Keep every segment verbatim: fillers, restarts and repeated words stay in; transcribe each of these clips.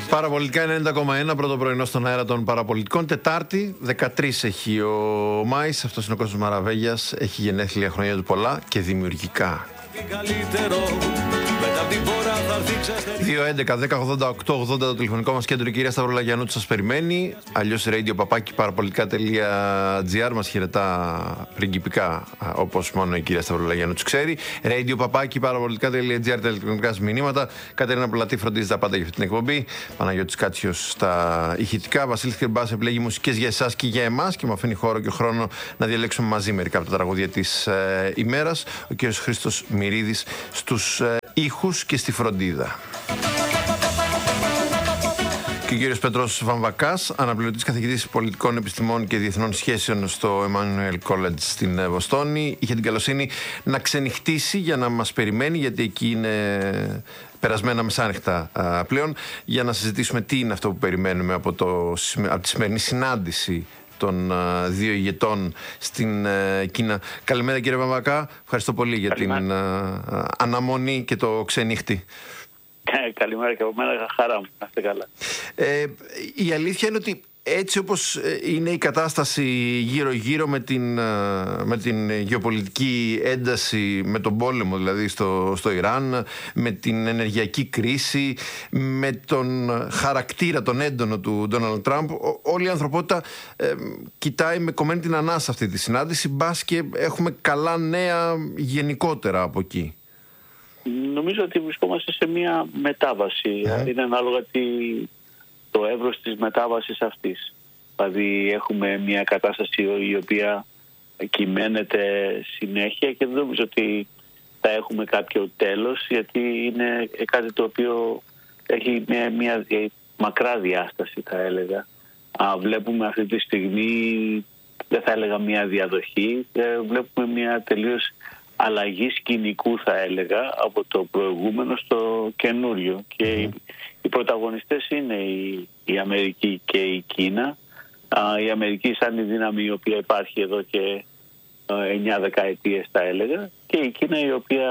Παραπολιτικά ενενήντα κόμμα ένα, πρώτο πρωινό στον αέρα των παραπολιτικών. Τετάρτη, δεκατρείς έχει ο Μάης. Αυτός είναι ο Κώστας Μαραβέγιας. Έχει γενέθλια, χρόνια του πολλά και δημιουργικά. δύο έντεκα δέκα ογδόντα οκτώ ογδόντα το τηλεφωνικό μας κέντρο. Η κυρία Σταυρολαγιανούτου σας περιμένει. Αλλιώς radio παπάκι παραπολιτικά τελεία gr μας χαιρετά πριγκιπικά, όπως μόνο η κυρία Σταυρολαγιανούτου ξέρει. Radio παπάκι παραπολιτικά τελεία gr, τα ηλεκτρονικά σας μηνύματα. Κατερίνα Πλατή φροντίζει τα πάντα για αυτή την εκπομπή. Παναγιώτης Κάτσιος στα ηχητικά. Βασίλης Κρυμπάς επιλέγει μουσικές για εσάς και για εμάς και μου αφήνει χώρο και χρόνο να διαλέξουμε μαζί μερικά από τα τραγούδια της ε, ημέρας. Ο κύριος Χρήστος Μυρίδης στους ε, ήχους και στη φροντίδα. Και ο κύριος Πέτρος Βαμβακάς, αναπληρωτής καθηγητής πολιτικών επιστημών και διεθνών σχέσεων στο Emmanuel College στην Βοστόνη, είχε την καλοσύνη να ξενυχτήσει για να μας περιμένει, γιατί εκεί είναι περασμένα μεσάνυχτα α, πλέον, για να συζητήσουμε τι είναι αυτό που περιμένουμε από, το, από τη σημερινή συνάντηση των α, δύο ηγετών στην α, Κίνα. Καλημέρα κύριε Βαμβακά, ευχαριστώ πολύ για Καλημέρα. την α, αναμονή και το ξενύχτη. Καλημέρα και από μένα, χαρά μου, να είστε καλά. Ε, η αλήθεια είναι ότι έτσι όπως είναι η κατάσταση γύρω-γύρω με την, με την γεωπολιτική ένταση, με τον πόλεμο δηλαδή στο, στο Ιράν, με την ενεργειακή κρίση, με τον χαρακτήρα τον έντονο του Ντόναλντ Τραμπ, όλη η ανθρωπότητα ε, κοιτάει με κομμένη την ανάσα αυτή τη συνάντηση, μπας και έχουμε καλά νέα γενικότερα από εκεί. Νομίζω ότι βρισκόμαστε σε μια μετάβαση. Yeah. Είναι ανάλογα τι, το εύρος της μετάβασης αυτής. Δηλαδή έχουμε μια κατάσταση η οποία κυμαίνεται συνέχεια και δεν νομίζω ότι θα έχουμε κάποιο τέλος, γιατί είναι κάτι το οποίο έχει μια, μια μακρά διάσταση, θα έλεγα. Α, βλέπουμε αυτή τη στιγμή, δεν θα έλεγα μια διαδοχή, βλέπουμε μια τελείως αλλαγή σκηνικού, θα έλεγα, από το προηγούμενο στο καινούριο. Και mm. οι, οι πρωταγωνιστές είναι η, η Αμερική και η Κίνα. Α, η Αμερική σαν η δύναμη η οποία υπάρχει εδώ και εννιά δεκαετίες, θα έλεγα, και η Κίνα η οποία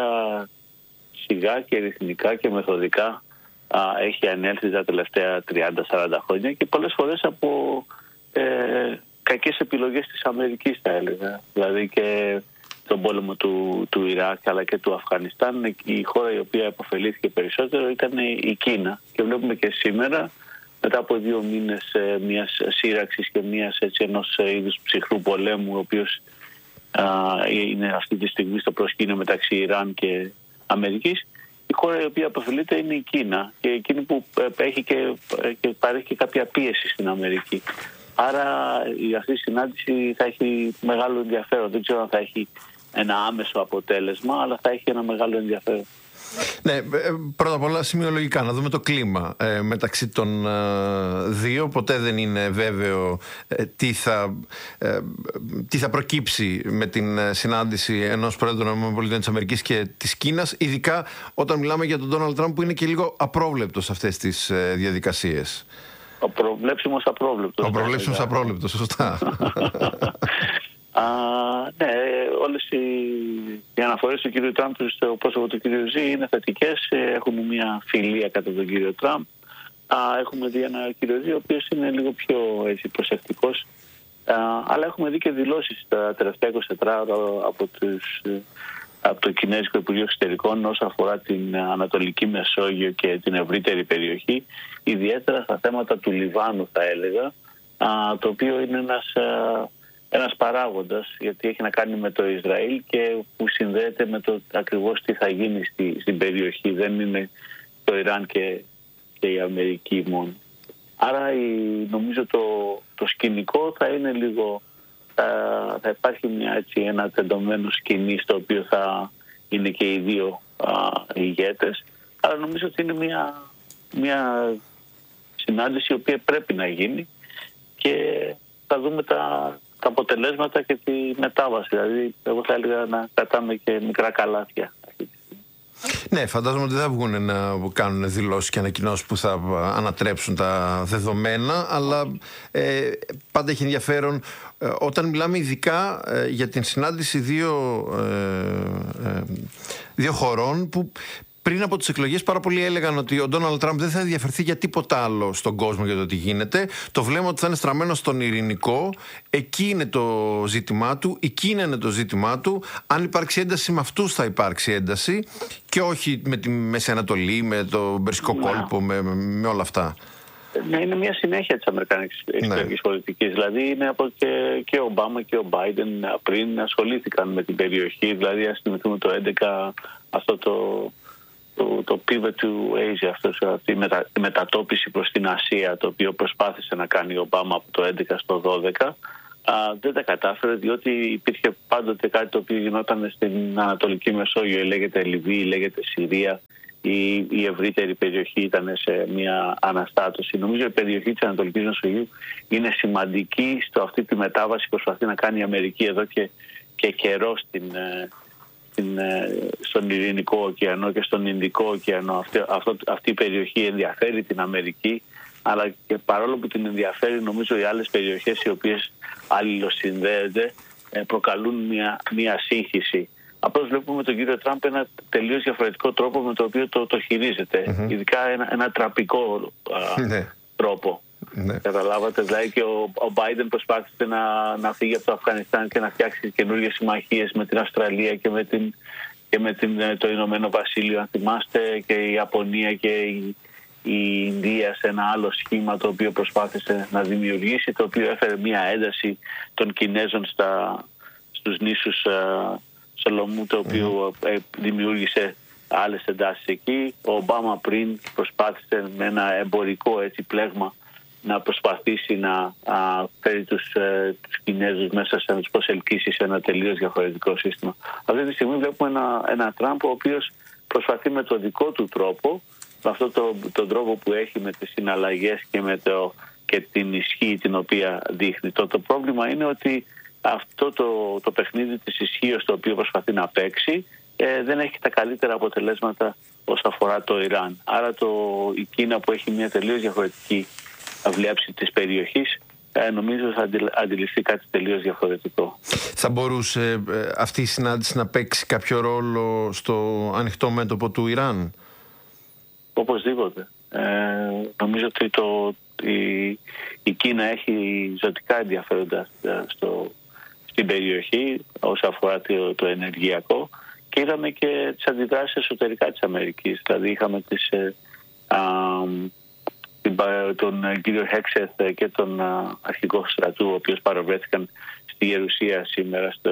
σιγά και ρυθμικά και μεθοδικά α, έχει ανέλθει τα τελευταία τριάντα σαράντα χρόνια και πολλές φορές από ε, κακές επιλογές της Αμερικής, θα έλεγα. Δηλαδή και τον πόλεμο του, του Ιράκ αλλά και του Αφγανιστάν, η χώρα η οποία επωφελήθηκε περισσότερο ήταν η Κίνα. Και βλέπουμε και σήμερα, μετά από δύο μήνες ε, μιας σύραξης και μιας έτσι, ενός ε, είδους ψυχρού πολέμου, ο οποίος α, είναι αυτή τη στιγμή στο προσκήνιο μεταξύ Ιράν και Αμερικής, η χώρα η οποία επωφελείται είναι η Κίνα, και εκείνη που ε, έχει και, ε, και παρέχει και κάποια πίεση στην Αμερική. Άρα η αυτή η συνάντηση θα έχει μεγάλο ενδιαφέρον. Δεν ξέρω αν θα έχει ένα άμεσο αποτέλεσμα, αλλά θα έχει ένα μεγάλο ενδιαφέρον. Ναι, πρώτα απ' όλα σημειολογικά να δούμε το κλίμα ε, μεταξύ των ε, δύο. Ποτέ δεν είναι βέβαιο ε, τι, θα, ε, τι θα προκύψει με την συνάντηση ενός πρόεδρου των ΗΠΑ και της Κίνας, ειδικά όταν μιλάμε για τον Ντόναλντ Τραμπ, που είναι και λίγο απρόβλεπτος σε αυτές τις ε, διαδικασίες. Ο προβλέψιμος απρόβλεπτος. Ο προβλέψιμος απρόβλεπτος, σωστά. Α, ναι, όλες οι, οι αναφορές του κύριου Τραμπ στο πρόσωπο του κύριου Ζή είναι θετικές. Έχουν μια φιλία κατά τον κύριο Τραμπ. Α, έχουμε δει ένα κύριο Ζή ο οποίος είναι λίγο πιο έτσι, προσεκτικός. Α, αλλά έχουμε δει και δηλώσεις τα τελευταία είκοσι τέσσερις ώρα από, τους, από το Κινέζικο Υπουργείο Εξωτερικών όσον αφορά την Ανατολική Μεσόγειο και την ευρύτερη περιοχή, ιδιαίτερα στα θέματα του Λιβάνου, θα έλεγα, α, το οποίο είναι ένας... Α, ένας παράγοντας, γιατί έχει να κάνει με το Ισραήλ και που συνδέεται με το ακριβώς τι θα γίνει στη, στην περιοχή. Δεν είναι το Ιράν και, και η Αμερική μόνο. Άρα η, νομίζω το, το σκηνικό θα είναι λίγο, θα, θα υπάρχει μια, έτσι, ένα τεντωμένο σκηνή στο οποίο θα είναι και οι δύο α, ηγέτες. Αλλά νομίζω ότι είναι μια, μια συνάντηση η οποία πρέπει να γίνει και θα δούμε τα τα αποτελέσματα και τη μετάβαση. Δηλαδή, εγώ θα έλεγα να κρατάμε και μικρά καλάθια. Ναι, φαντάζομαι ότι δεν θα βγουν να κάνουν δηλώσεις και ανακοινώσεις που θα ανατρέψουν τα δεδομένα, αλλά ε, πάντα έχει ενδιαφέρον ε, όταν μιλάμε ειδικά ε, για την συνάντηση δύο, ε, ε, δύο χωρών που πριν από τις εκλογές πάρα πολλοί έλεγαν ότι ο Ντόναλντ Τραμπ δεν θα ενδιαφερθεί για τίποτα άλλο στον κόσμο για το τι γίνεται. Το βλέμμα ότι θα είναι στραμμένο στον ειρηνικό. Εκεί είναι το ζήτημά του, η Κίνα είναι το ζήτημά του. Αν υπάρξει ένταση, με αυτούς θα υπάρξει ένταση και όχι με τη Μέση Ανατολή, με το Περσικό ναι. κόλπο, με, με όλα αυτά. Ναι, είναι μια συνέχεια της αμερικανικής εξωτερικής ναι. πολιτικής. Δηλαδή είναι από και, και ο Ομπάμα και ο Μπάιντεν πριν ασχολήθηκαν με την περιοχή. Δηλαδή ας θυμηθούμε το έντεκα αυτό το, το, το pivot to Asia, αυτό, αυτή η μετα, μετατόπιση προς την Ασία, το οποίο προσπάθησε να κάνει ο Ομπάμα από το έντεκα στο δώδεκα. Α, δεν τα κατάφερε, διότι υπήρχε πάντοτε κάτι το οποίο γινόταν στην Ανατολική Μεσόγειο. Λέγεται Λιβύη, λέγεται Συρία. Η, η ευρύτερη περιοχή ήταν σε μια αναστάτωση. Νομίζω η περιοχή της Ανατολικής Μεσογείου είναι σημαντική στο αυτή τη μετάβαση που προσπαθεί να κάνει η Αμερική εδώ και, και καιρό στην, στην, στον Ειρηνικό ωκεανό και στον Ινδικό ωκεανό. Αυτή, αυτό, αυτή η περιοχή ενδιαφέρει την Αμερική, αλλά και παρόλο που την ενδιαφέρει, νομίζω οι άλλες περιοχές οι οποίες αλληλοσυνδέονται προκαλούν μια, μια σύγχυση. Απλώς βλέπουμε τον κύριο Τραμπ ένα τελείως διαφορετικό τρόπο με το οποίο το, το χειρίζεται. Mm-hmm. Ειδικά ένα, ένα τραπικό α, ναι. τρόπο. Ναι. Καταλάβατε, δηλαδή και ο, ο Biden προσπάθησε να, να φύγει από το Αφγανιστάν και να φτιάξει καινούργιες συμμαχίες με την Αυστραλία και με, την, και με την, το Ηνωμένο Βασίλειο. Αν θυμάστε, και η Ιαπωνία και η, η Ινδία σε ένα άλλο σχήμα το οποίο προσπάθησε να δημιουργήσει, το οποίο έφερε μια ένταση των Κινέζων στα, στους νήσους α, Σολομού, το οποίο mm. δημιούργησε άλλες εντάσεις εκεί. Ο Ομπάμα πριν προσπάθησε με ένα εμπορικό έτσι πλέγμα να προσπαθήσει να α, φέρει τους, ε, τους Κινέζους μέσα σε να τους προσελκύσει σε ένα τελείως διαφορετικό σύστημα. Αυτή τη στιγμή βλέπουμε ένα, ένα Τραμπ ο οποίος προσπαθεί με το δικό του τρόπο, με αυτόν το, τον τρόπο που έχει με τις συναλλαγές και, με το, και την ισχύ την οποία δείχνει. Το, το πρόβλημα είναι ότι αυτό το, το παιχνίδι της ισχύως το οποίο προσπαθεί να παίξει ε, δεν έχει τα καλύτερα αποτελέσματα όσον αφορά το Ιράν. Άρα το, η Κίνα που έχει μια τελείως διαφορετική βλέψη της περιοχής ε, νομίζω θα αντιληφθεί κάτι τελείως διαφορετικό. Θα μπορούσε ε, αυτή η συνάντηση να παίξει κάποιο ρόλο στο ανοιχτό μέτωπο του Ιράν? Οπωσδήποτε. Ε, νομίζω ότι το, η, η Κίνα έχει ζωτικά ενδιαφέροντα στο στην περιοχή όσον αφορά το, το ενεργειακό, και είδαμε και τις αντιδράσεις εσωτερικά της Αμερικής. Δηλαδή είχαμε τις, ε, α, την, τον κύριο Χέξεθ και τον α, αρχηγό στρατού, ο οποίος παρευρέθηκαν στη Γερουσία σήμερα στο,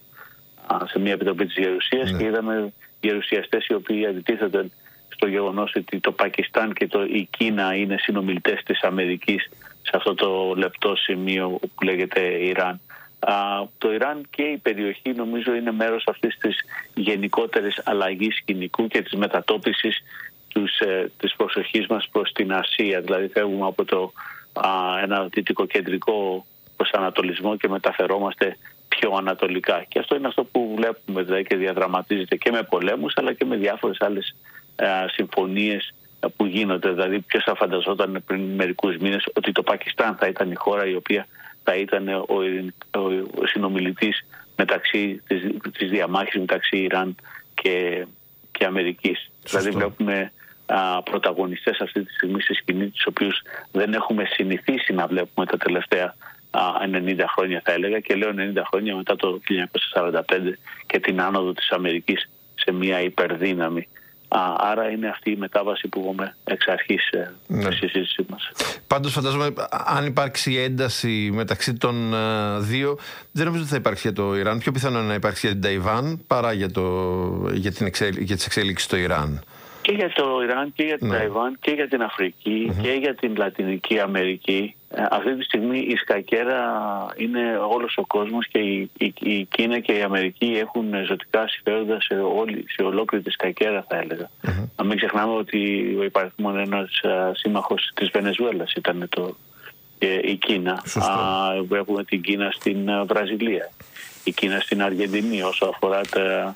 α, σε μια επιτροπή της Γερουσίας ναι. και είδαμε γερουσιαστές οι οποίοι αντιτίθενται στο γεγονός ότι το Πακιστάν και το, η Κίνα είναι συνομιλητές της Αμερικής σε αυτό το λεπτό σημείο που λέγεται Ιράν. Uh, το Ιράν και η περιοχή νομίζω είναι μέρος αυτής της γενικότερης αλλαγής σκηνικού και της μετατόπισης τους, ε, της προσοχής μας προς την Ασία. Δηλαδή φεύγουμε από το, α, ένα δυτικοκεντρικό προσανατολισμό και μεταφερόμαστε πιο ανατολικά. Και αυτό είναι αυτό που βλέπουμε δηλαδή, και διαδραματίζεται και με πολέμους αλλά και με διάφορες άλλες α, συμφωνίες που γίνονται. Δηλαδή ποιος θα φανταζόταν πριν μερικούς μήνες ότι το Πακιστάν θα ήταν η χώρα η οποία θα ήταν ο, ο, ο συνομιλητής μεταξύ της, της διαμάχης μεταξύ Ιράν και, και Αμερικής. Σωστό. Δηλαδή βλέπουμε α, πρωταγωνιστές αυτή τη στιγμή στη σκηνή, τους οποίους δεν έχουμε συνηθίσει να βλέπουμε τα τελευταία α, ενενήντα χρόνια θα έλεγα, και λέω ενενήντα χρόνια μετά το χίλια εννιακόσια σαράντα πέντε και την άνοδο της Αμερικής σε μια υπερδύναμη. Άρα είναι αυτή η μετάβαση που έχουμε εξ αρχής ναι. στη συζήτησή μας. Πάντως φαντάζομαι αν υπάρξει ένταση μεταξύ των uh, δύο, δεν νομίζω ότι θα υπάρξει για το Ιράν. Πιο πιθανό είναι να υπάρξει για την Ταϊβάν παρά για, το, για, την εξέλ, για τις εξέλιξεις στο Ιράν. Και για το Ιράν και για την ναι. Ταϊβάν και για την Αφρική mm-hmm. και για την Λατινική Αμερική. Ε, αυτή τη στιγμή η σκακέρα είναι όλος ο κόσμος και η, η, η Κίνα και η Αμερική έχουν ζωτικά συμφέροντα σε, όλη, σε ολόκληρη τη σκακέρα θα έλεγα. Mm-hmm. Να μην ξεχνάμε ότι ο υπαριθμόν ένας σύμμαχος της Βενεζουέλας ήταν το, ε, η Κίνα. Α, βλέπουμε την Κίνα στην Βραζιλία, η Κίνα στην Αργεντινή όσο αφορά τα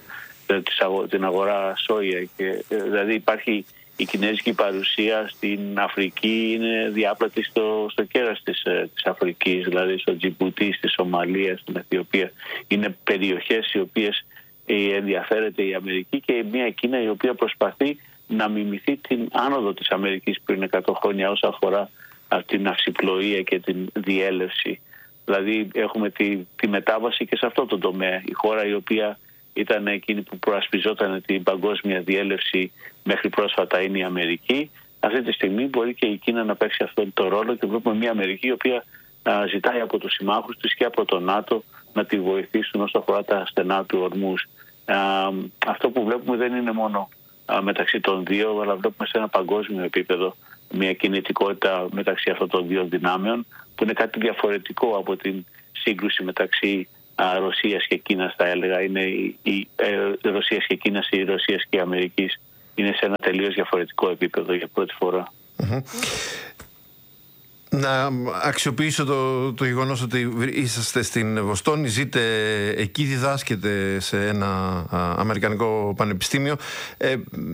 την αγορά σόια και, δηλαδή υπάρχει η κινέζικη παρουσία στην Αφρική, είναι διάπλατη στο, στο κέρας της, της Αφρικής, δηλαδή στο Τζιμπουτί, στη Σομαλία, στην Αιθιοπία. Είναι περιοχές οι οποίες ενδιαφέρεται η Αμερική και μια Κίνα η οποία προσπαθεί να μιμηθεί την άνοδο της Αμερικής πριν εκατό χρόνια όσον αφορά την ναυσιπλοεία και την διέλευση. Δηλαδή έχουμε τη, τη μετάβαση και σε αυτό το τομέα. Η χώρα η οποία ήταν εκείνη που προασπιζόταν την παγκόσμια διέλευση μέχρι πρόσφατα είναι η Αμερική. Αυτή τη στιγμή μπορεί και η Κίνα να παίξει αυτόν τον ρόλο και βλέπουμε μια Αμερική η οποία α, ζητάει από τους συμμάχους της και από το ΝΑΤΟ να τη βοηθήσουν όσον αφορά τα στενά του ορμούς. Α, αυτό που βλέπουμε δεν είναι μόνο α, μεταξύ των δύο, αλλά βλέπουμε σε ένα παγκόσμιο επίπεδο μια κινητικότητα μεταξύ αυτών των δύο δυνάμεων που είναι κάτι διαφορετικό από την σύγκρουση μεταξύ α, Ρωσίας και Κίνας, θα έλεγα. Είναι η, η ε, Ρωσίας και Κίνας ή η Ρωσίας και η Αμερικής. Είναι σε ένα τελείως διαφορετικό επίπεδο για πρώτη φορά. Mm-hmm. Να αξιοποιήσω το, το γεγονός ότι είσαστε στην Βοστόνη, ζείτε εκεί, διδάσκετε σε ένα α, αμερικανικό πανεπιστήμιο. Ε,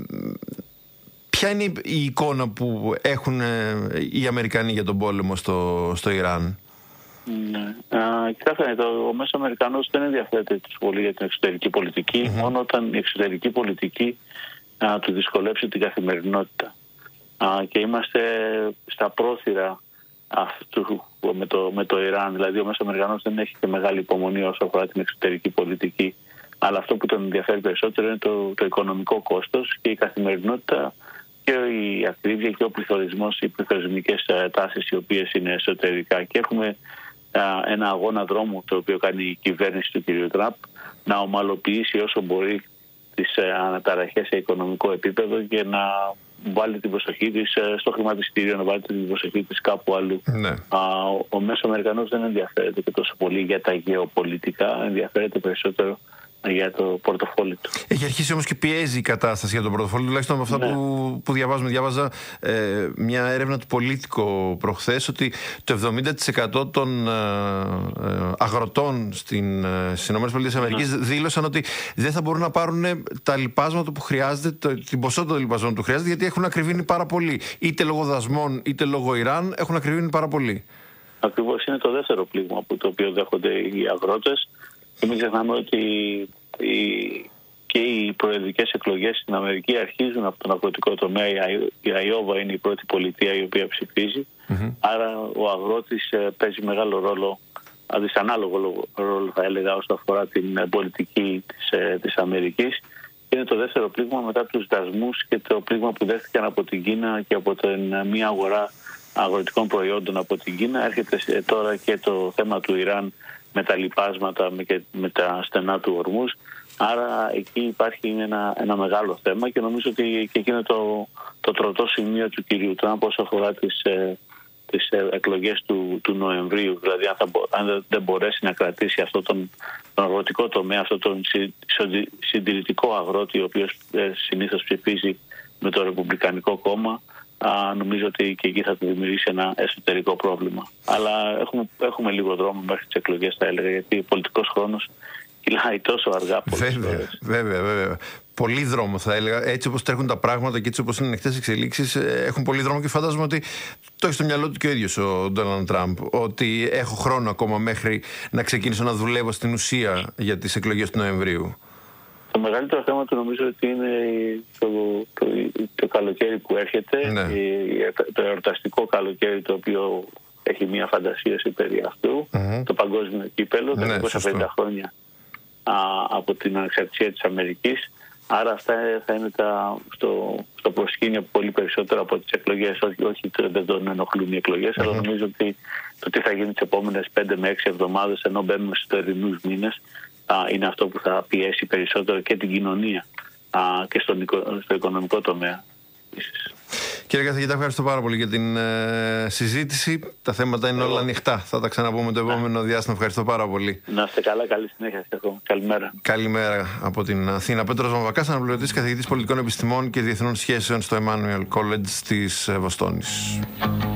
ποια είναι η εικόνα που έχουν ε, οι Αμερικανοί για τον πόλεμο στο, στο Ιράν? Ναι. Κοιτάξτε, ο μέσος Αμερικανός δεν ενδιαφέρεται πολύ για την εξωτερική πολιτική, mm-hmm. μόνο όταν η εξωτερική πολιτική α, του δυσκολέψει την καθημερινότητα. Α, και είμαστε στα πρόθυρα αυτού με το, με το Ιράν. Δηλαδή ο μέσος Αμερικανός δεν έχει και μεγάλη υπομονή όσο αφορά την εξωτερική πολιτική. Αλλά αυτό που τον ενδιαφέρει περισσότερο είναι το, το οικονομικό κόστος και η καθημερινότητα και η ακρίβεια και ο πληθωρισμός, οι πληθωρισμικές τάσεις οι οποίες είναι εσωτερικά. Και έχουμε α, ένα αγώνα δρόμου το οποίο κάνει η κυβέρνηση του κ. Τραμπ να ομαλοποιήσει όσο μπορεί τις αναταραχές σε οικονομικό επίπεδο και να βάλει την προσοχή της στο χρηματιστήριο, να βάλει την προσοχή της κάπου αλλού. Ναι. Α, ο, ο μέσος Αμερικανός δεν ενδιαφέρεται και τόσο πολύ για τα γεωπολιτικά, ενδιαφέρεται περισσότερο για το πορτοφόλι του. Έχει αρχίσει όμως και πιέζει η κατάσταση για το πορτοφόλι, τουλάχιστον με αυτά ναι. που, που διαβάζουμε. Διάβαζα ε, μια έρευνα του Πολίτικο προχθές ότι το εβδομήντα τοις εκατό των ε, αγροτών στην, ε, στις ΗΠΑ ναι. δήλωσαν ότι δεν θα μπορούν να πάρουν τα λιπάσματα που χρειάζεται, το, την ποσότητα των λιπασμάτων που χρειάζεται, γιατί έχουν ακριβήνει πάρα πολύ. Είτε λόγω δασμών είτε λόγω Ιράν έχουν ακριβήνει πάρα πολύ. Ακριβώς, είναι το δεύτερο πλήγμα που το οποίο δέχονται οι αγρότες. Και μην ξεχνάμε ότι οι, και οι προεδρικές εκλογές στην Αμερική αρχίζουν από τον αγροτικό τομέα. Η Αϊόβα είναι η πρώτη πολιτεία η οποία ψηφίζει. Mm-hmm. Άρα ο αγρότης παίζει μεγάλο ρόλο, δυσανάλογο ρόλο θα έλεγα όσον αφορά την πολιτική της, της Αμερικής. Και είναι το δεύτερο πλήγμα μετά τους δασμούς και το πλήγμα που δέχτηκαν από την Κίνα και από την μία αγορά αγροτικών προϊόντων από την Κίνα. Έρχεται τώρα και το θέμα του Ιράν με τα λιπάσματα, με, και, με τα στενά του ορμούς. Άρα εκεί υπάρχει ένα, ένα μεγάλο θέμα και νομίζω ότι και εκεί είναι το, το τροτό σημείο του κυρίου Τραμπ όσο αφορά τις, ε, τις ε, εκλογές του, του Νοεμβρίου. Δηλαδή αν, θα, αν δεν μπορέσει να κρατήσει αυτό τον, τον αγροτικό τομέα, αυτό τον συντηρητικό αγρότη, ο οποίος ε, συνήθως ψηφίζει με το Ρεπουμπλικανικό κόμμα, Α, νομίζω ότι και εκεί θα του δημιουργήσει ένα εσωτερικό πρόβλημα. Αλλά έχουμε, έχουμε λίγο δρόμο μέχρι τις εκλογές, θα έλεγα, γιατί ο πολιτικός χρόνος κυλάει τόσο αργά. Βέβαια, βέβαια, βέβαια. Πολύ δρόμο, θα έλεγα. Έτσι όπως τρέχουν τα πράγματα και έτσι όπως είναι ανοιχτές εξελίξεις, έχουν πολύ δρόμο και φαντάζομαι ότι το έχει στο μυαλό του και ο ίδιος ο Ντόναλντ Τραμπ. Ότι έχω χρόνο ακόμα μέχρι να ξεκινήσω να δουλεύω στην ουσία για τις εκλογές του Νοεμβρίου. Το μεγαλύτερο θέμα του νομίζω ότι είναι το, το, το καλοκαίρι που έρχεται, ναι. το εορταστικό καλοκαίρι το οποίο έχει μια φαντασίωση περί αυτού, mm-hmm. το παγκόσμιο κύπελλο, τα διακόσια πενήντα χρόνια α, από την ανεξαρτησία της Αμερικής. Άρα αυτά θα είναι τα, στο, στο προσκήνιο πολύ περισσότερο από τις εκλογές. Όχι, όχι δεν τον ενοχλούν οι εκλογές, mm-hmm. αλλά νομίζω ότι το τι θα γίνει τις επόμενες πέντε με έξι εβδομάδες, ενώ μπαίνουμε στους τερινούς μήνες, είναι αυτό που θα πιέσει περισσότερο και την κοινωνία α, και στον, στο οικονομικό τομέα. Κύριε καθηγητά, ευχαριστώ πάρα πολύ για την ε, συζήτηση. Τα θέματα είναι όλα ανοιχτά. Θα τα ξαναπούμε το επόμενο διάστημα. Ευχαριστώ πάρα πολύ. Να είστε καλά, καλή συνέχεια. Καλημέρα. Καλημέρα από την Αθήνα. Πέτρος Μαμβακάς, αναπληρωτής καθηγητής πολιτικών επιστημών και διεθνών σχέσεων στο Emmanuel College της Βοστόνης.